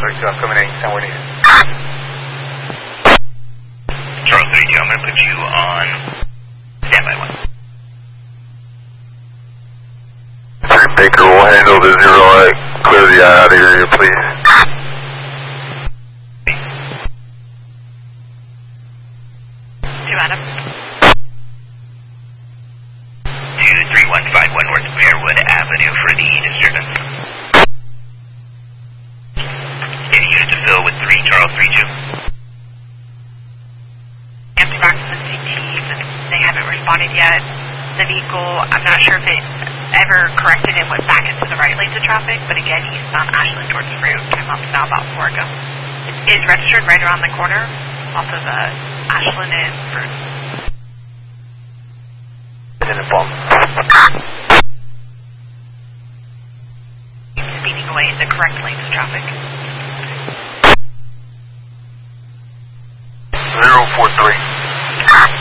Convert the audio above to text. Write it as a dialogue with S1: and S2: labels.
S1: 32, I'm coming in. You sound where needed.
S2: Charles 32, I'm going to put you on standby 1.
S3: Baker will handle the 0-8. Clear the eye out of the area, please.
S2: Adam. 23151 North Fairwood Avenue for the disturbance. Any unit to fill with 3 Charles 32.
S4: Empty occupancy team, they haven't responded yet. The vehicle, I'm not sure if it ever corrected and went back into the right lanes of traffic, but again, he's on Ashland towards Fruit, came up now about 4 ago. It is registered right around the corner off of Ashland and Fruit.
S1: In the bump.
S4: Speeding away in the correct lanes of traffic.
S3: 043.